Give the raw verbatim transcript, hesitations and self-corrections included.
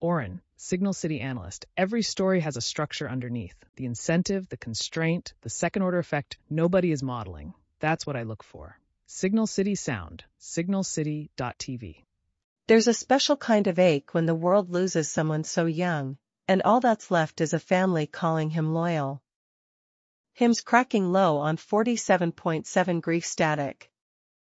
Oren, Signal City analyst. Every story has a structure underneath. The incentive, the constraint, the second-order effect nobody is modeling. That's what I look for. Signal City Sound, signal city dot t v. There's a special kind of ache when the world loses someone so young, and all that's left is a family calling him loyal. Hymns cracking low on forty-seven point seven Grief Static.